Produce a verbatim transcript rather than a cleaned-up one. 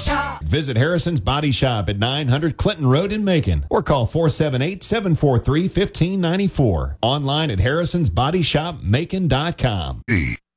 Shop. Visit Harrison's Body Shop at nine hundred Clinton Road in Macon or call four seven eight, seven four three, one five nine four. Online at harrisons body shop macon dot com.